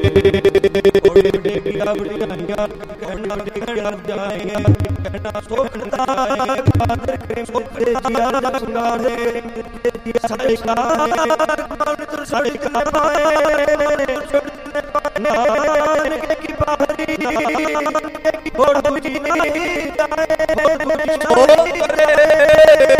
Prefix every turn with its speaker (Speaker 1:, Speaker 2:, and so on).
Speaker 1: ਬੜੀਆਂ ਬੜੀਆਂ ਕਹਿਣਾ ਡਿਗਣਾ ਜਾਏਗਾ ਕਹਿਣਾ ਸੋਖਦਾ ਹੈ ਬਾਦਰ ਕਰੇ ਸੋਖੇ ਜਿਆ ਦਾ ਸੰਗਾਰੇ ਸਾਡੇ ਕਾਰ ਮਨ ਸਾਡੇ ਕਾਰ ਨਾਨਕ ਕੀ ਬਾਹਰੀ ਹੋਰ ਦੂਜੀ ਨਹੀਂ ਜਾਏ ਹੋਰ ਦੂਜੀ